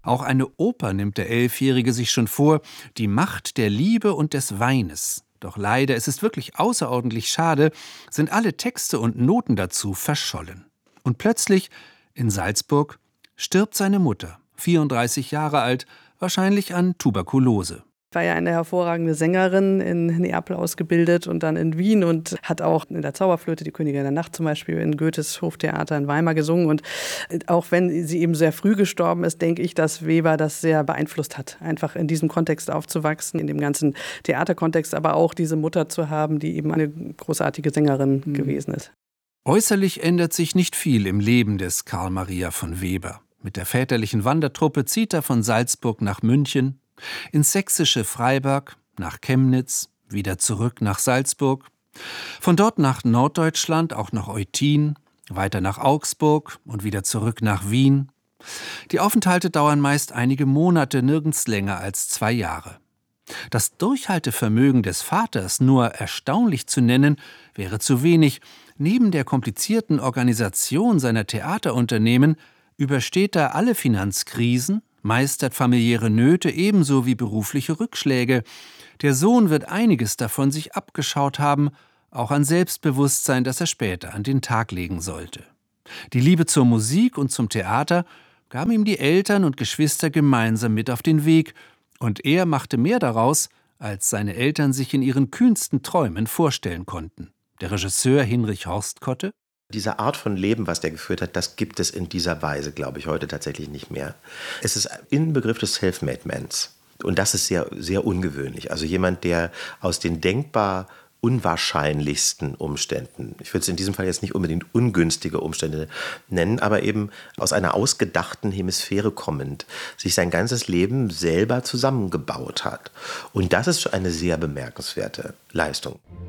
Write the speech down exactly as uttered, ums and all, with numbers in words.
Auch eine Oper nimmt der Elfjährige sich schon vor, die Macht der Liebe und des Weines. Doch leider, es ist wirklich außerordentlich schade, sind alle Texte und Noten dazu verschollen. Und plötzlich, in Salzburg, stirbt seine Mutter, vierunddreißig Jahre alt, wahrscheinlich an Tuberkulose. War ja eine hervorragende Sängerin, in Neapel ausgebildet und dann in Wien und hat auch in der Zauberflöte, die Königin der Nacht zum Beispiel, in Goethes Hoftheater in Weimar gesungen. Und auch wenn sie eben sehr früh gestorben ist, denke ich, dass Weber das sehr beeinflusst hat, einfach in diesem Kontext aufzuwachsen, in dem ganzen Theaterkontext, aber auch diese Mutter zu haben, die eben eine großartige Sängerin mhm. gewesen ist. Äußerlich ändert sich nicht viel im Leben des Karl Maria von Weber. Mit der väterlichen Wandertruppe zieht er von Salzburg nach München, ins sächsische Freiberg, nach Chemnitz, wieder zurück nach Salzburg, von dort nach Norddeutschland, auch nach Eutin, weiter nach Augsburg und wieder zurück nach Wien. Die Aufenthalte dauern meist einige Monate, nirgends länger als zwei Jahre. Das Durchhaltevermögen des Vaters, nur erstaunlich zu nennen, wäre zu wenig. Neben der komplizierten Organisation seiner Theaterunternehmen übersteht er alle Finanzkrisen, meistert familiäre Nöte ebenso wie berufliche Rückschläge. Der Sohn wird einiges davon sich abgeschaut haben, auch an Selbstbewusstsein, das er später an den Tag legen sollte. Die Liebe zur Musik und zum Theater gaben ihm die Eltern und Geschwister gemeinsam mit auf den Weg, und er machte mehr daraus, als seine Eltern sich in ihren kühnsten Träumen vorstellen konnten. Der Regisseur Hinrich Horstkotte: Diese Art von Leben, was der geführt hat, das gibt es in dieser Weise, glaube ich, heute tatsächlich nicht mehr. Es ist Inbegriff des Self-Made-Mans. Und das ist sehr, sehr ungewöhnlich. Also jemand, der aus den denkbar unwahrscheinlichsten Umständen, ich würde es in diesem Fall jetzt nicht unbedingt ungünstige Umstände nennen, aber eben aus einer ausgedachten Hemisphäre kommend, sich sein ganzes Leben selber zusammengebaut hat. Und das ist eine sehr bemerkenswerte Leistung.